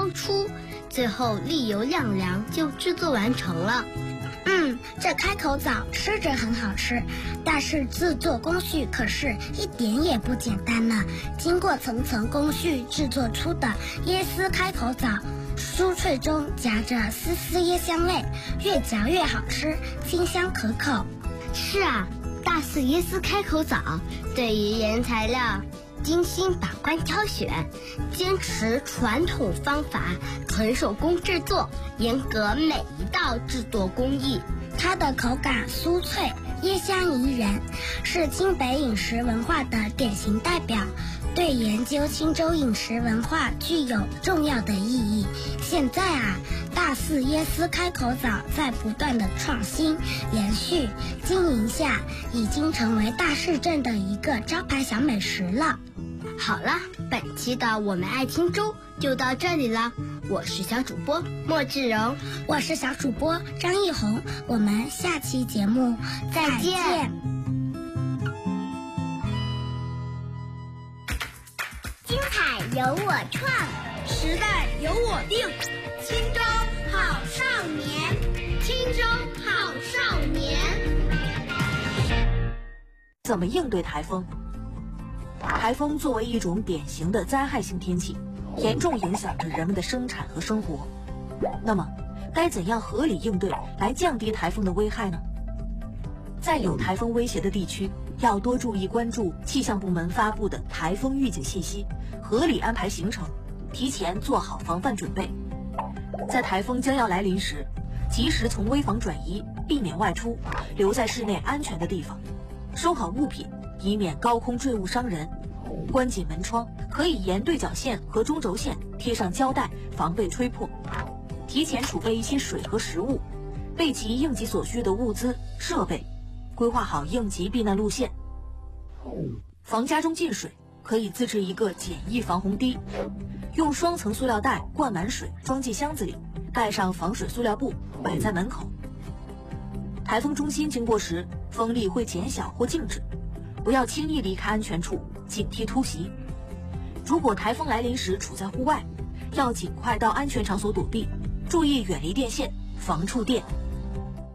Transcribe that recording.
高出，最后沥油晾凉就制作完成了。 这开口枣吃着很好吃，但是制作工序可是一点也不简单呢。经过层层工序制作出的椰丝开口枣，酥脆中夹着丝丝椰香味，越嚼越好吃，清香可口。 是啊，大肆椰丝开口枣对于原材料精心把关挑选，坚持传统方法，纯手工制作，严格每一道制作工艺。 它的口感酥脆，椰香宜人，是清北饮食文化的典型代表，对研究青州饮食文化具有重要的意义。现在大肆椰丝开口枣在不断的创新、延续、经营下，已经成为大市镇的一个招牌小美食了。 好了，本期的我们爱听粥就到这里了。我是小主播莫志荣， 我是小主播张艺红，我们下期节目再见。 精彩由我创， 时代由我定。青州好少年， 青州好少年。 怎么应对台风？台风作为一种典型的灾害性天气，严重影响着人们的生产和生活。那么，该怎样合理应对来降低台风的危害呢？在有台风威胁的地区，要多注意关注气象部门发布的台风预警信息，合理安排行程，提前做好防范准备。在台风将要来临时，及时从危房转移，避免外出，留在室内安全的地方，收好物品，以免高空坠物伤人。关紧门窗，可以沿对角线和中轴线贴上胶带，防备吹破。提前储备一些水和食物，备齐应急所需的物资设备，规划好应急避难路线。防家中进水，可以自制一个简易防洪堤，用双层塑料袋灌满水，装进箱子里，盖上防水塑料布，摆在门口。台风中心经过时，风力会减小或静止，不要轻易离开安全处，警惕突袭。如果台风来临时处在户外，要尽快到安全场所躲避，注意远离电线，防触电。